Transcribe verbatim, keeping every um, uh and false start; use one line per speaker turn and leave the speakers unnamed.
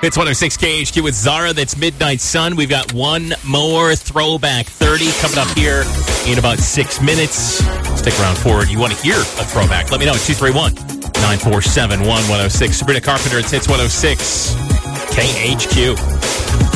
It's one oh six K H Q with Zara. That's Midnight Sun. We've got one more Throwback thirty coming up here in about six minutes. Stick around for it. You want to hear a throwback? Let me know. two three one, nine four seven, one one oh six. Sabrina Carpenter. It's Hits one oh six K H Q.